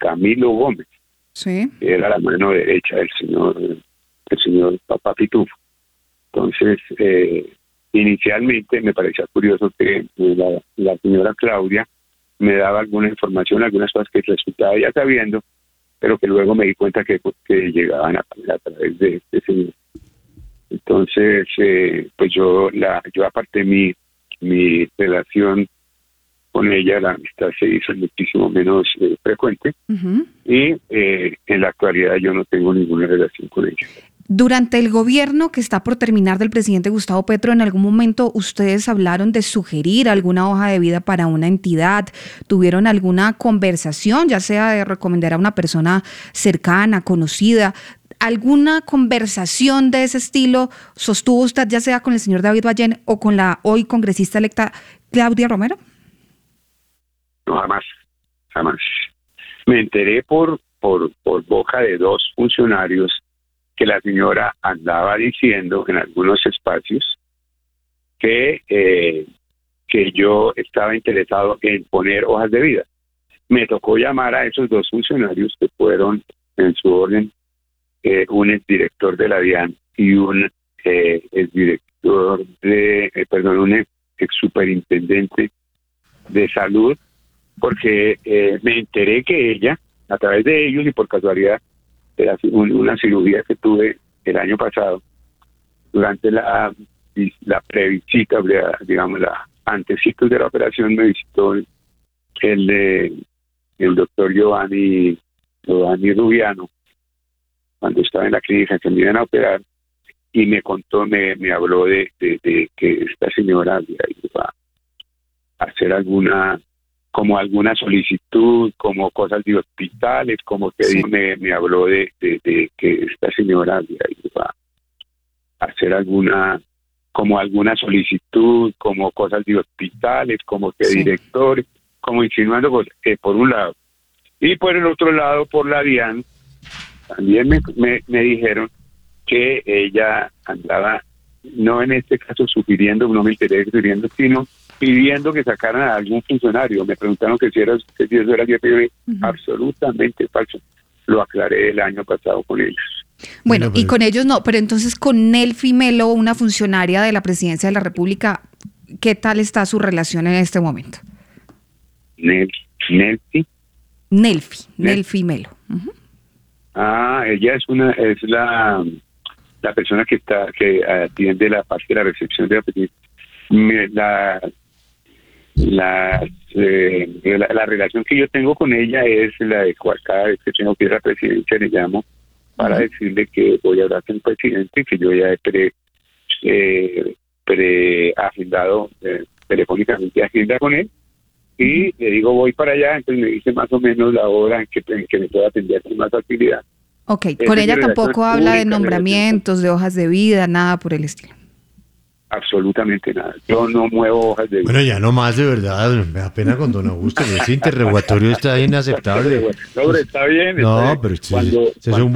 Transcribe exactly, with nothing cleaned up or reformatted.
Camilo Gómez, sí, que era la mano derecha del señor, del señor Papá Pitufo. Entonces, eh, inicialmente me parecía curioso que la, la señora Claudia me daba alguna información, algunas cosas que resultaba ya sabiendo, pero que luego me di cuenta que, que llegaban a, a través de este señor. Entonces, eh, pues yo la yo aparté mi, mi relación con ella, la amistad se hizo muchísimo menos eh, frecuente, uh-huh. y eh, en la actualidad yo no tengo ninguna relación con ella. Durante el gobierno que está por terminar del presidente Gustavo Petro, ¿en algún momento ustedes hablaron de sugerir alguna hoja de vida para una entidad? ¿Tuvieron alguna conversación, ya sea de recomendar a una persona cercana, conocida? ¿Alguna conversación de ese estilo sostuvo usted, ya sea con el señor David Ballén o con la hoy congresista electa Claudia Romero? No, jamás, jamás. Me enteré por, por, por boca de dos funcionarios que la señora andaba diciendo en algunos espacios que, eh, que yo estaba interesado en poner hojas de vida. Me tocó llamar a esos dos funcionarios que fueron en su orden, eh, un exdirector de la DIAN y un eh, exdirector de, eh, perdón, un ex superintendente de salud, porque eh, me enteré que ella, a través de ellos y por casualidad, era una cirugía que tuve el año pasado, durante la, la previsita, digamos, la antecitos de la operación, me visitó el, el, el doctor Giovanni, Giovanni Rubiano, cuando estaba en la clínica que me iban a operar, y me contó, me, me habló de, de, de que esta señora iba a hacer alguna como alguna solicitud, como cosas de hospitales, como que sí. me, me habló de, de, de que esta señora iba a hacer alguna, como alguna solicitud, como cosas de hospitales, como que sí. director, como insinuando cosas, eh, por un lado. Y por el otro lado, por la DIAN, también me, me, me dijeron que ella andaba, no en este caso sugiriendo, no me interesa sugiriendo, sino pidiendo que sacaran a algún funcionario. Me preguntaron que si, era, que si eso era yo, uh-huh. absolutamente falso. Lo aclaré el año pasado con ellos. Bueno, bueno y con ellos no, pero entonces con Nelfi Melo, una funcionaria de la Presidencia de la República, ¿qué tal está su relación en este momento? Nel, Nelfi. Nelfi, Nelfi Melo. Uh-huh. Ah, ella es una, es la, la persona que está, que atiende la parte de la recepción de la Presidencia. La, la, eh, la, la relación que yo tengo con ella es la de cada vez que tengo que ir a la presidencia le llamo para uh-huh. decirle que voy a hablar con el presidente, que yo ya he pre, eh, pre agendado eh, telefónicamente agenda con él, y uh-huh. le digo voy para allá, entonces me dice más o menos la hora en que, en que me pueda atender con más facilidad. Ok, con ella tampoco habla de nombramientos, de hojas de vida, nada por el estilo. Absolutamente nada. Yo no muevo hojas de vida. Bueno, ya no más, de verdad. Me da pena con don Augusto. Ese interrogatorio está inaceptable. No, pero está bien. No, está pero cuando, ese es un